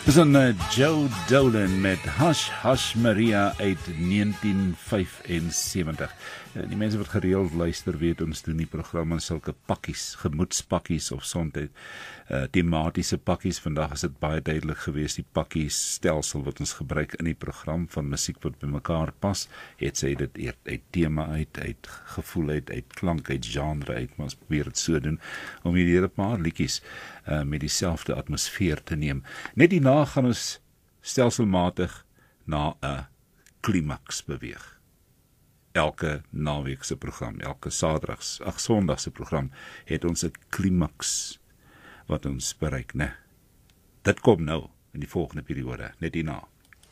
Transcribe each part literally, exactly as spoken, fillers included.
Dis dan uh, Joe Dolan met Hush Hush Maria uit negentien vyfensewentig. Uh, die mense wat gereeld luister weet ons doen die program in sulke pakkies, gemoedspakkies of soms uh, thematiese pakkies. Vandag is dit baie duidelik geweest, die pakkies stelsel wat ons gebruik in die program van musiek wat by mekaar pas. Het sy dit uit thema uit, uit gevoel uit, uit klank, uit genre uit, maar ons probeer het so doen om hier 'n paar liedjies uh, met dieselfde atmosfeer te neem. Net die na gaan ons stelselmatig na 'n klimaks beweeg. Elke naweekse program, elke saterdags, ag sondagse program het ons 'n klimaks wat ons bereik, né? Dit kom nou in die volgende periode, net hierna.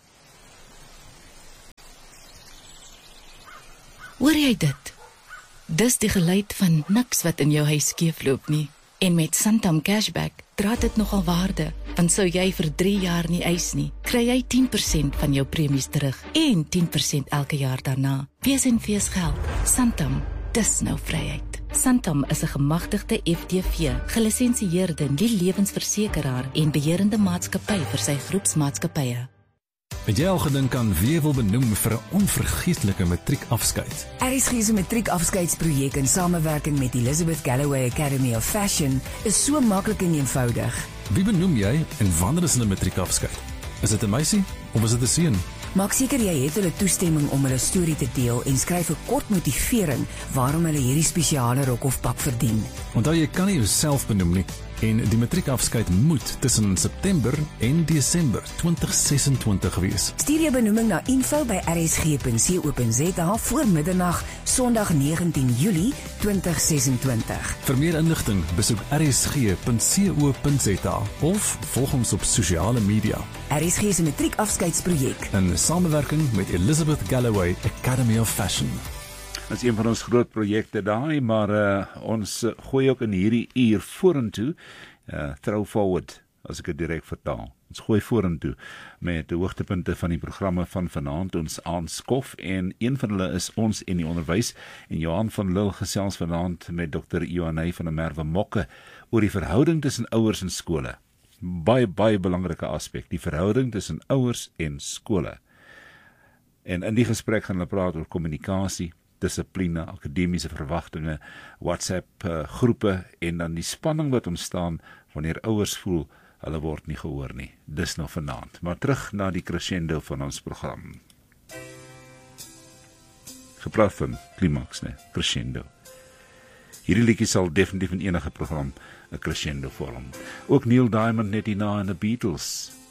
Hoor jy dit? Dis die geluid van niks wat in jou huis skeefloop nie. En met Santam Cashback dra dit nogal waarde, want sou jy vir drie jaar nie eis nie, kry jy tien persent van jou premies terug en tien persent elke jaar daarna. Wees en wees geld. Santam, dis nou vryheid. Santam is 'n gemagtigde F D V, gelisensieerde nie-lewensversekeraar en beheerende maatskappy vir sy groepsmaatskappye. Het jy al gedink aan wie jy wil benoem vir 'n onvergeetlike matriekafskeid? R S G se matriekafskeidsprojek in samewerking met Elizabeth Galloway Academy of Fashion is so maklik en eenvoudig. Wie benoem jy en wanneer is hulle matriekafskeid? Is dit 'n meisie of is dit 'n seun? Maak seker jy het hulle toestemming om hulle storie te deel en skryf 'n kort motivering waarom hulle hierdie spesiale rok of pak verdien. Onthou jy kan nie jouself benoem nie en die matriekafskeid moet tussen September en Desember twintig sesentwintig wees. Stuur jou benoeming na info by r s g punt co punt z a voor middernag, Sondag negentien Julie twintig sesentwintig. Vir meer inligting besoek r s g punt co punt z a of volg ons op sosiale media. R S G se matriekafskeidsprojek in samewerking met Elizabeth Galloway Academy of Fashion. Dit is een van ons groot projekte daai, maar uh, ons uh, gooi ook in hierdie uur vorentoe, uh, throw forward, as ek dit direk vertaal. Ons gooi vorentoe met die hoogtepunte van die programme van vanaand, ons aanskof, en een van hulle is ons en die onderwys, en Johan van Lille gesels vanaand met dokter Ioanay van der Merwe Mokke oor die verhouding tussen ouers en skole. Baie, baie belangrike aspek, die verhouding tussen ouers en skole. En in die gesprek gaan hulle praat oor kommunikasie, dissipline, akademiese verwagtinge, WhatsApp uh, groepe en dan die spanning wat ontstaan wanneer ouers voel hulle word nie gehoor nie. Dis nou vanaand. Maar terug na die crescendo van ons program. Gepraat van klimaks, né? Crescendo. Hierdie liedjie sal definitief in enige program 'n crescendo vorm. Ook Neil Diamond net hierna in The Beatles.